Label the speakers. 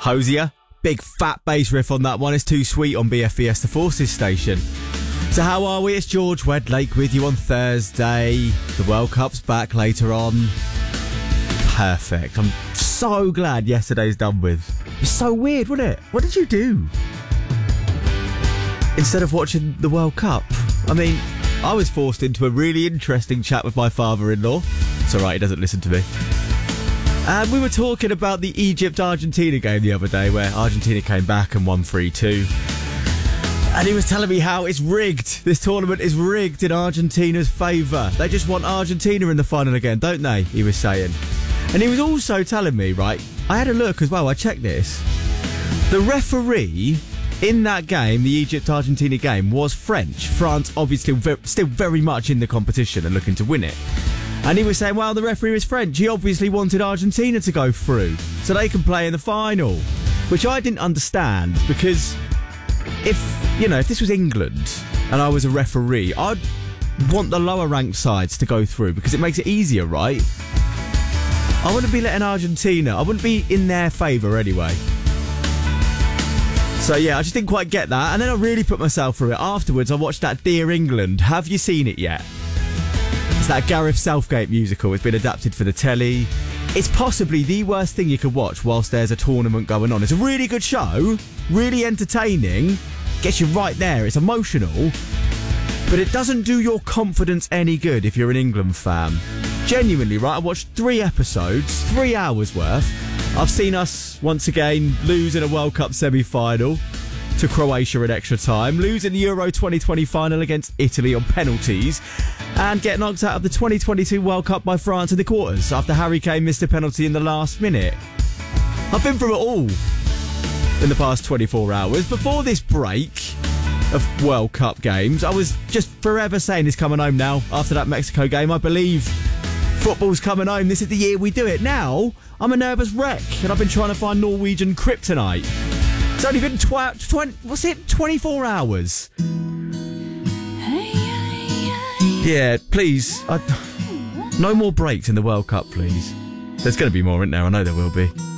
Speaker 1: Hosier. Big fat bass riff on that one. It's Too Sweet on BFBS, the Forces station. So how are we? It's George Wedlake with you on Thursday. The World Cup's back later on. Perfect. I'm so glad yesterday's done with. It's so weird, wasn't it? What did you do instead of watching the World Cup? I mean, I was forced into a really interesting chat with my father-in-law. It's alright, he doesn't listen to me. And we were talking about the Egypt-Argentina game the other day, where Argentina came back and won 3-2. And he was telling me how it's rigged. This tournament is rigged in Argentina's favour. They just want Argentina in the final again, don't they? He was saying. And he was also telling me, right, I had a look as well, I checked this. The referee in that game, the Egypt-Argentina game, was French. France obviously still very much in the competition and looking to win it. And he was saying, well, the referee was French. He obviously wanted Argentina to go through so they can play in the final. Which I didn't understand, because if this was England and I was a referee, I'd want the lower ranked sides to go through because it makes it easier, right? I wouldn't be letting Argentina, I wouldn't be in their favour anyway. So yeah, I just didn't quite get that. And then I really put myself through it. Afterwards, I watched that Dear England. Have you seen it yet? It's that Gareth Southgate musical. It's been adapted for the telly. It's possibly the worst thing you could watch whilst there's a tournament going on. It's a really good show, really entertaining, gets you right there. It's emotional, but it doesn't do your confidence any good if you're an England fan. Genuinely, right? I watched 3 episodes, 3 hours worth. I've seen us, once again, lose in a World Cup semi-final to Croatia in extra time, lose in the Euro 2020 final against Italy on penalties, and get knocked out of the 2022 World Cup by France in the quarters after Harry Kane missed a penalty in the last minute. I've been through it all in the past 24 hours. Before this break of World Cup games, I was just forever saying it's coming home now. After that Mexico game, I believe football's coming home. This is the year we do it. Now, I'm a nervous wreck, and I've been trying to find Norwegian kryptonite. It's only been 24 hours. Yeah, please. No more breaks in the World Cup, please. There's going to be more, isn't there? I know there will be.